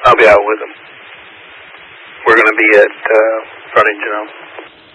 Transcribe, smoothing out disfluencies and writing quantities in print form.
I'll be out with them. We're going to be at Frontage,